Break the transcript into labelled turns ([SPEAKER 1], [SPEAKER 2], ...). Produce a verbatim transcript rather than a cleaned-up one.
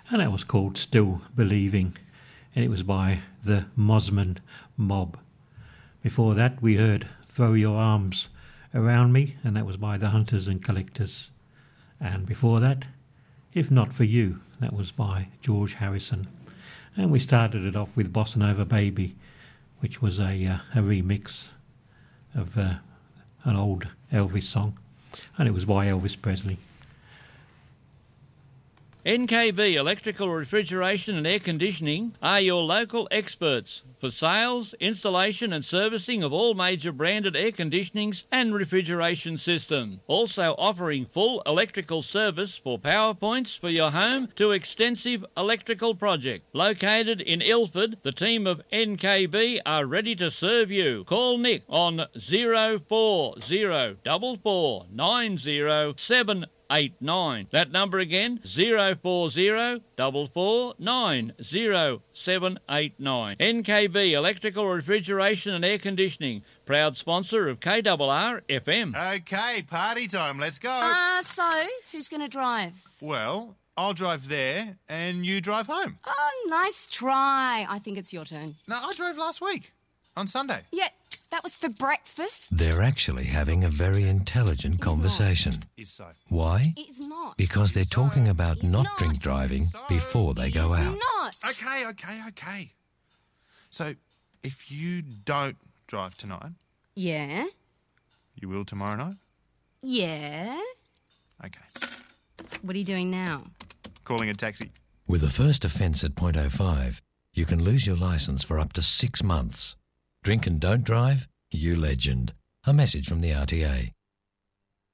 [SPEAKER 1] and that was called Still Believing, and it was by the Mosman Mob. Before that we heard Throw Your Arms Around Me, and that was by the Hunters and Collectors. And before that, If Not For You, that was by George Harrison. And we started it off with Bossa Nova Baby, which was a, uh, a remix of uh, an old Elvis song, and it was by Elvis Presley.
[SPEAKER 2] N K B Electrical Refrigeration and Air Conditioning are your local experts for sales, installation and servicing of all major branded air conditionings and refrigeration systems. Also offering full electrical service for power points for your home to extensive electrical project. Located in Ilford, the team of N K B are ready to serve you. Call Nick on zero four zero four four nine zero seven eight nine. That number again, zero four zero four four nine zero seven eight nine. N K B Electrical Refrigeration and Air Conditioning, proud sponsor of K R R F M.
[SPEAKER 3] Okay, party time, let's go.
[SPEAKER 4] Uh, so, who's going to drive?
[SPEAKER 3] Well, I'll drive there and you drive home.
[SPEAKER 4] Oh, nice try. I think it's your turn.
[SPEAKER 3] No, I drove last week, on Sunday.
[SPEAKER 4] Yeah, that was for breakfast.
[SPEAKER 5] They're actually having a very intelligent conversation.
[SPEAKER 3] Is so.
[SPEAKER 5] Why?
[SPEAKER 4] It's not.
[SPEAKER 5] Because they're talking about not
[SPEAKER 4] not.
[SPEAKER 5] drink driving
[SPEAKER 3] So.
[SPEAKER 5] before they go
[SPEAKER 4] It's
[SPEAKER 5] out.
[SPEAKER 4] not.
[SPEAKER 3] Okay, okay, okay. So, if you don't drive tonight,
[SPEAKER 4] Yeah?
[SPEAKER 3] you will tomorrow night?
[SPEAKER 4] Yeah?
[SPEAKER 3] Okay.
[SPEAKER 4] What are you doing now?
[SPEAKER 3] Calling a taxi.
[SPEAKER 5] With a first offence at point oh five, you can lose your licence for up to six months. Drink and don't drive? You legend. A message from the R T A.